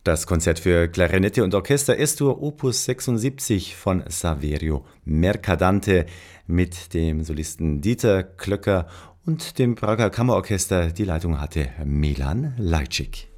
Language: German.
Das Konzert für Klarinette und Orchester Es-Dur Opus 76 von Saverio Mercadante mit dem Solisten Dieter Klöcker und dem Prager Kammerorchester. Die Leitung hatte Milan Lajcik.